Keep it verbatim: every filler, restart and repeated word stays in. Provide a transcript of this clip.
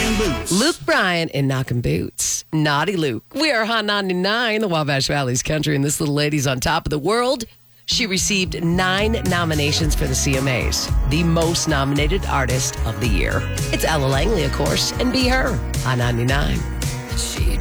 Knocking Boots. Luke Bryan and Knockin' Boots. Naughty Luke. We are Hot ninety-nine, the Wabash Valley's country, and this little lady's on top of the world. She received nine nominations for the C M As, the most nominated artist of the year. It's Ella Langley, of course, and Be Her, Hot ninety-nine. She